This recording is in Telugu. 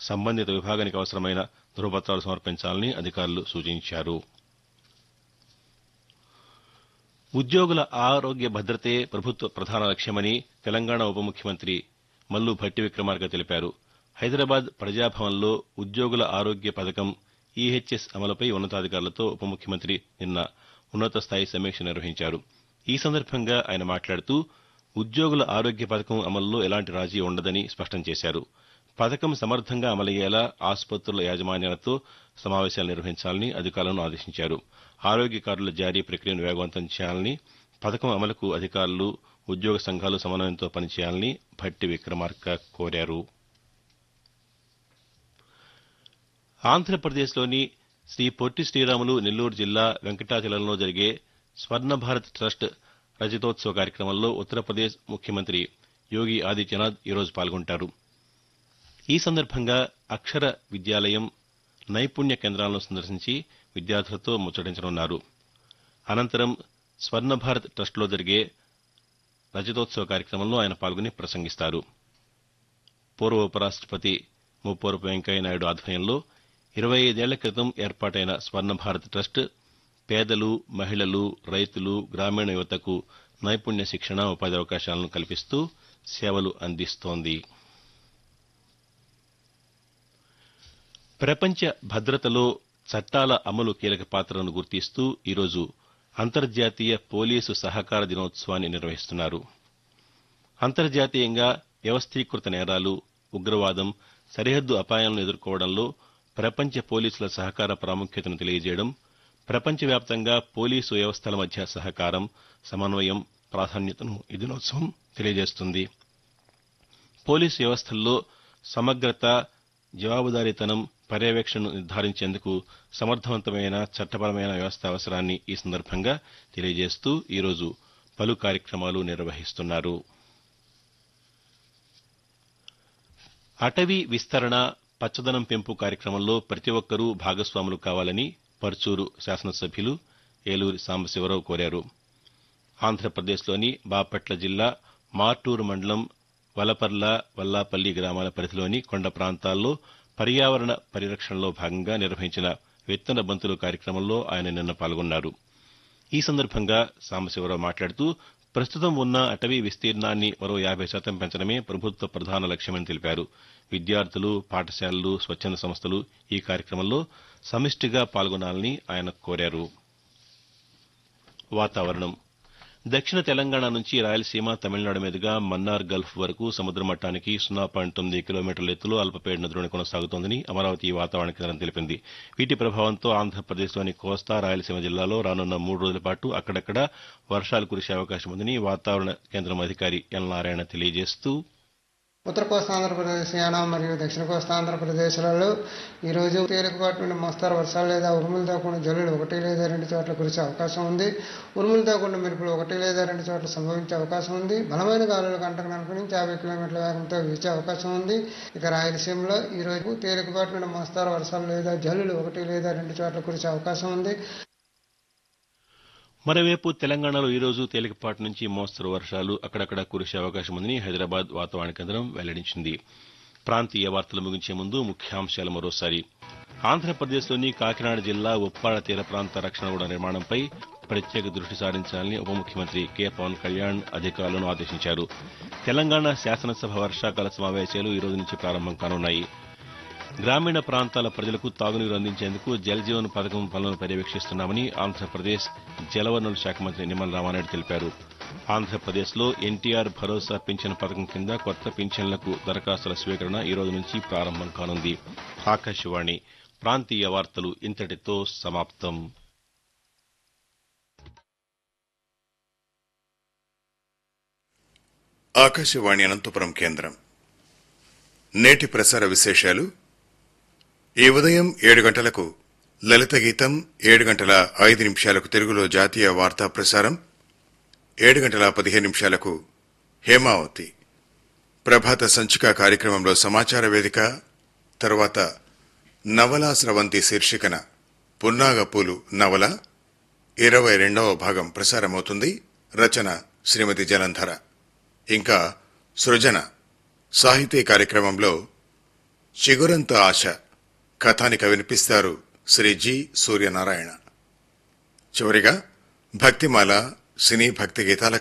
సంబంధిత విభాగానికి అవసరమైన ధృవపత్రాలు సమర్పించాలని అధికారులు సూచించారు. ఉద్యోగుల ఆరోగ్య భద్రతే ప్రభుత్వ ప్రధాన లక్ష్యమని తెలంగాణ ఉప ముఖ్యమంత్రి మల్లు భట్టి విక్రమార్క తెలిపారు. హైదరాబాద్ ప్రజాభవన్లో ఉద్యోగుల ఆరోగ్య పథకం ఈహెచ్ఎస్ అమలుపై ఉన్నతాధికారులతో ఉప ముఖ్యమంత్రి నిన్న ఉన్నత స్థాయి సమీక్ష నిర్వహించారు. ఈ సందర్భంగా ఆయన మాట్లాడుతూ ఉద్యోగుల ఆరోగ్య పథకం అమలులో ఎలాంటి రాజీ ఉండదని స్పష్టం చేశారు. పథకం సమర్థంగా అమలయ్యేలా ఆసుపత్రుల యాజమాన్యాలతో సమావేశాలు నిర్వహించాలని అధికారులను ఆదేశించారు. ఆరోగ్య కార్డుల జారీ ప్రక్రియను వేగవంతం చేయాలని, పథకం అమలుకు అధికారులు, ఉద్యోగ సంఘాలు సమన్వయంతో పనిచేయాలని భట్టి విక్రమార్క కోరారు. ఆంధ్రప్రదేశ్లోని శ్రీ పొట్టి శ్రీరాములు నెల్లూరు జిల్లా వెంకటాచలంలో జరిగే స్వర్ణ భారత్ ట్రస్ట్ రజతోత్సవ కార్యక్రమంలో ఉత్తరప్రదేశ్ ముఖ్యమంత్రి యోగి ఆదిత్యనాథ్ ఈరోజు పాల్గొంటారు. ఈ సందర్భంగా అక్షర విద్యాలయం, నైపుణ్య కేంద్రాలను సందర్శించి విద్యార్థులతో ముచ్చటించనున్నారు. అనంతరం స్వర్ణ భారత్ ట్రస్టులో జరిగే రజతోత్సవ కార్యక్రమంలో ఆయన పాల్గొని ప్రసంగిస్తారు. పూర్వ ఉపరాష్టపతి ముప్పవరపు వెంకయ్యనాయుడు ఆధ్వర్యంలో 25 ఏళ్ల క్రితం ఏర్పాటైన స్వర్ణ భారత్ ట్రస్ట్ పేదలు, మహిళలు, రైతులు, గ్రామీణ యువతకు నైపుణ్య శిక్షణ, ఉపాధి అవకాశాలను కల్పిస్తూ సేవలు అందిస్తోంది. ప్రపంచ భద్రతలో చట్టాల అమలు కీలక పాత్రను గుర్తిస్తూ ఈరోజు అంతర్జాతీయ పోలీసు సహకార దినోత్సవాన్ని నిర్వహిస్తున్నారు. అంతర్జాతీయంగా వ్యవస్థీకృత నేరాలు, ఉగ్రవాదం, సరిహద్దు అపాయాలను ఎదుర్కోవడంలో ప్రపంచ పోలీసుల సహకార ప్రాముఖ్యతను తెలియజేయడం, ప్రపంచవ్యాప్తంగా పోలీసు వ్యవస్థల మధ్య సహకారం, సమన్వయం, ప్రాధాన్యతను ఈ దినోత్సవం తెలియజేస్తుంది. పోలీసు వ్యవస్థల్లో సమగ్రత, జవాబుదారీతనం, పర్యవేక్షణను నిర్ధారించేందుకు సమర్థవంతమైన చట్టపరమైన వ్యవస్థ అవసరాన్ని ఈ సందర్భంగా తెలియజేస్తూ ఈరోజు పలు కార్యక్రమాలు నిర్వహిస్తున్నారు. అటవీ విస్తరణ, పచ్చదనం పెంపు కార్యక్రమంలో ప్రతి ఒక్కరూ భాగస్వాములు కావాలని పర్చూరు శాసనసభ్యులు ఏలూరి సాంబశివరావు కోరారు. ఆంధ్రప్రదేశ్లోని బాపట్ల జిల్లా మార్టూరు మండలం వలపర్ల, వల్లాపల్లి గ్రామాల పరిధిలోని కొండ ప్రాంతాల్లో పర్యావరణ పరిరక్షణలో భాగంగా నిర్వహించిన విత్తన బంతులు కార్యక్రమంలో ఆయన నిన్న పాల్గొన్నారు. ఈ సందర్భంగా సాంబశివరావు మాట్లాడుతూ ప్రస్తుతం ఉన్న అటవీ విస్తీర్ణాన్ని మరో 50% పెంచడమే ప్రభుత్వ ప్రధాన లక్ష్యమని తెలిపారు. విద్యార్థులు, పాఠశాలలు, స్వచ్ఛంద సంస్థలు ఈ కార్యక్రమంలో సమిష్టిగా పాల్గొనాలని ఆయన కోరారు. వాతావరణం. దక్షిణ తెలంగాణ నుంచి రాయలసీమ, తమిళనాడు మీదుగా మన్నార్ గల్ఫ్ వరకు సముద్ర మట్టానికి 0.9 కిలోమీటర్ల ఎత్తులో అల్పపీడన ద్రోణి కొనసాగుతోందని అమరావతి వాతావరణ కేంద్రం తెలిపింది. వీటి ప్రభావంతో ఆంధ్రప్రదేశ్లోని కోస్తా, రాయలసీమ జిల్లాలో రానున్న 3 రోజుల పాటు అక్కడక్కడ వర్షాలు కురిసే అవకాశం ఉందని వాతావరణ కేంద్రం అధికారి ఎల్ నారాయణ తెలియజేస్తూ, ఉత్తర కోస్తా ఆంధ్రప్రదేశ్, యానాం మరియు దక్షిణ కోస్తా ఆంధ్రప్రదేశ్లలో ఈరోజు తేలికపాటి నుండి మోస్తారు వర్షాలు లేదా ఉరుములతో కూడిన జల్లులు 1 లేదా 2 చోట్ల కురిసే అవకాశం ఉంది. ఉరుములతో కూడిన మెరుపులు 1 లేదా 2 చోట్ల సంభవించే అవకాశం ఉంది. బలమైన గాలులు గంటకు 40 నుంచి 50 కిలోమీటర్ల వేగంతో వీచే అవకాశం ఉంది. ఇక రాయలసీమలో ఈరోజు తేలికపాటి నుండి మోస్తారు వర్షాలు లేదా జల్లులు 1 లేదా 2 చోట్ల కురిసే అవకాశం ఉంది. మరోవైపు తెలంగాణలో ఈరోజు తేలికపాటి నుంచి మోస్తరు వర్షాలు అక్కడక్కడ కురిసే అవకాశం ఉందని హైదరాబాద్ వాతావరణ కేంద్రం వెల్లడించింది. ప్రాంతీయ వార్తలు ముగించే ముందు ముఖ్యాంశాలు మరోసారి. ఆంధ్రప్రదేశ్లోని కాకినాడ జిల్లా ఉప్పాడ తీర ప్రాంత రక్షణ గోడ నిర్మాణంపై ప్రత్యేక దృష్టి సారించాలని ఉప ముఖ్యమంత్రి కె పవన్ కళ్యాణ్ అధికారులను ఆదేశించారు. తెలంగాణ శాసనసభ వర్షాకాల సమావేశాలు ఈ రోజు నుంచి ప్రారంభం కానున్నాయి. గ్రామీణ ప్రాంతాల ప్రజలకు తాగునీరు అందించేందుకు జల్ జీవన్ పథకం పనులను పర్యవేక్షిస్తున్నామని ఆంధ్రప్రదేశ్ జలవనరుల శాఖ మంత్రి నిమ్మల రామానాయుడు తెలిపారు. ఆంధ్రప్రదేశ్లో ఎన్టీఆర్ భరోసా పింఛన్ పథకం కింద కొత్త పింఛన్లకు దరఖాస్తుల స్వీకరణ ఈ రోజు నుంచి ప్రారంభం కానుంది. ఆకాశవాణి ప్రాంతీయ వార్తలు ఇంతటితో సమాప్తం. ఆకాశవాణి అనంతపురం కేంద్రం. నేటి ప్రసార విశేషాలు. ఈ ఉదయం 7 గంటలకు లలిత గీతం, 7 గంటల 5 నిమిషాలకు తెలుగులో జాతీయ వార్తా ప్రసారం, 7 గంటల 15 నిమిషాలకు హేమావతి ప్రభాత సంచిక కార్యక్రమంలో సమాచార వేదిక, తర్వాత నవలా స్రవంతి శీర్షికన పున్నాగపూలు నవల 22వ భాగం ప్రసారమవుతుంది. రచన శ్రీమతి జలంధర. ఇంకా సృజన సాహితీ కార్యక్రమంలో చిగురంత ఆశ కథానిక వినిపిస్తారు శ్రీ జి సూర్యనారాయణ. చివరిగా భక్తిమాల సినీ భక్తి గీతాల